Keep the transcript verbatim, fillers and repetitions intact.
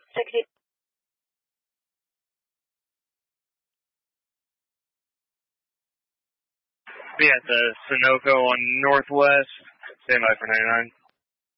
sixty. Be at the Sunoco on Northwest. Stand by for ninety-nine.